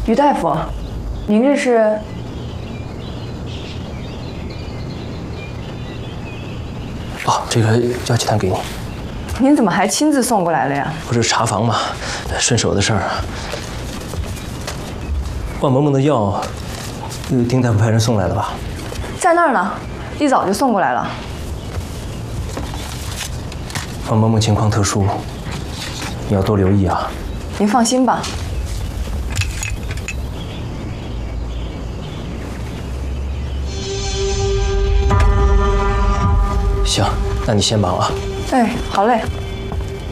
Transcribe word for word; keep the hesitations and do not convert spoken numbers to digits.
于大夫，您这是？ 哦，这个药剂单给你。 您怎么还亲自送过来了呀？ 不是查房嘛，顺手的事儿。万萌萌的药，丁大夫派人送来了吧？ 在那儿呢，一早就送过来了。 万萌萌情况特殊，你要多留意啊。 您放心吧。 行，那你先忙啊。 哎，好嘞。